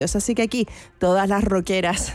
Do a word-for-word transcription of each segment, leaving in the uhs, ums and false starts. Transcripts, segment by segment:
Así que aquí, todas las rockeras,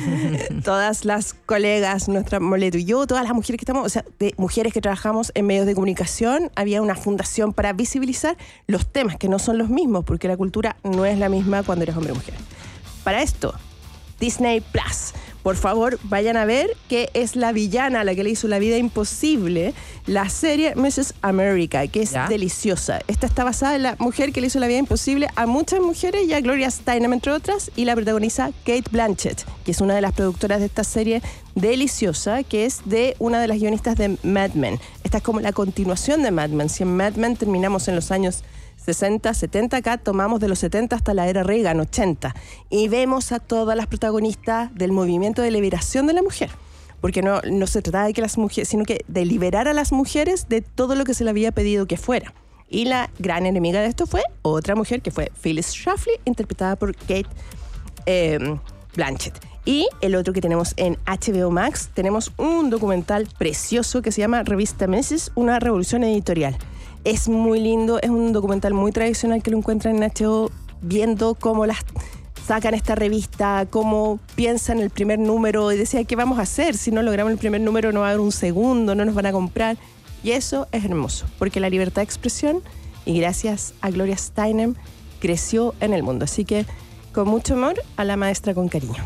todas las colegas, nuestra Moleto y yo, todas las mujeres que estamos, o sea, de mujeres que trabajamos en medios de comunicación, había una fundación para visibilizar los temas que no son los mismos, porque la cultura no es la misma cuando eres hombre o mujer. Para esto, Disney Plus. Por favor, vayan a ver que es la villana, la que le hizo la vida imposible, la serie missus America, que es ¿Ya? deliciosa. Esta está basada en la mujer que le hizo la vida imposible a muchas mujeres y a Gloria Steinem, entre otras, y la protagoniza Cate Blanchett, que es una de las productoras de esta serie deliciosa, que es de una de las guionistas de Mad Men. Esta es como la continuación de Mad Men. Si en Mad Men terminamos en los años sesenta, setenta, acá tomamos de los setenta hasta la era Reagan, ochenta, y vemos a todas las protagonistas del movimiento de liberación de la mujer, porque no, no se trataba de que las mujeres, sino que de liberar a las mujeres de todo lo que se le había pedido que fuera. Y la gran enemiga de esto fue otra mujer, que fue Phyllis Schlafly, interpretada por Cate eh, Blanchett. Y el otro que tenemos en H B O Max, tenemos un documental precioso que se llama Revista Missus, una revolución editorial. Es muy lindo, es un documental muy tradicional que lo encuentran en H B O, viendo cómo las sacan esta revista, cómo piensan el primer número y decían, ¿qué vamos a hacer? Si no logramos el primer número no va a haber un segundo, no nos van a comprar. Y eso es hermoso, porque la libertad de expresión, y gracias a Gloria Steinem, creció en el mundo. Así que, con mucho amor, a la maestra con cariño.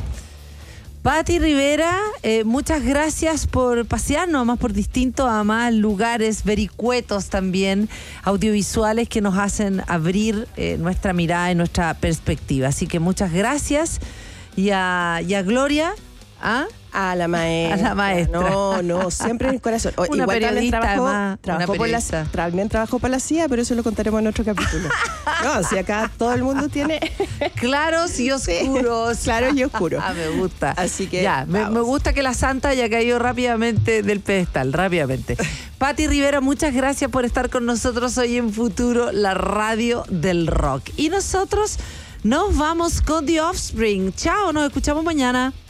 Pati Rivera, eh, muchas gracias por pasearnos más por distintos a más lugares, vericuetos también, audiovisuales que nos hacen abrir eh, nuestra mirada y nuestra perspectiva. Así que muchas gracias. Y a, y a Gloria, ¿ah? A la maestra. A la maestra. No, no, siempre en el corazón. O, una igual periodista, también trabajó, además, trabajó una por la, periodista. también trabajó para la C I A, pero eso lo contaremos en otro capítulo. No, si acá todo el mundo tiene claros y oscuros. Sí, claros y oscuros. Ah, me gusta. Así que ya, me, me gusta que la santa haya caído rápidamente del pedestal, rápidamente. Pati Rivera, muchas gracias por estar con nosotros hoy en Futuro, la radio del rock. Y nosotros nos vamos con The Offspring. Chao, nos escuchamos mañana.